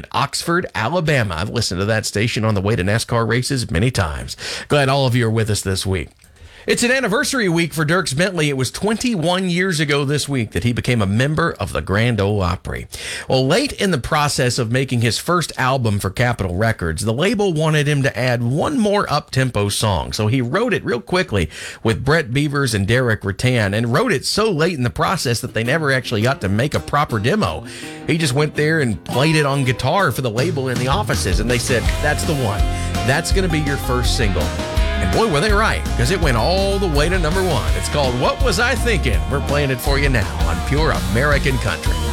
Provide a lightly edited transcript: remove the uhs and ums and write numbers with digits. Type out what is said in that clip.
Oxford, Alabama. I've listened to that station on the way to NASCAR races many times. Glad all of you are with us this week. It's an anniversary week for Dierks Bentley. It was 21 years ago this week that he became a member of the Grand Ole Opry. Well, late in the process of making his first album for Capitol Records, the label wanted him to add one more up-tempo song. So he wrote it real quickly with Brett Beavers and Derek Rattan, and wrote it so late in the process that they never actually got to make a proper demo. He just went there and played it on guitar for the label in the offices, and they said, that's the one. That's going to be your first single. And boy, were they right, because it went all the way to number one. It's called What Was I Thinking? We're playing it for you now on Pure American Country.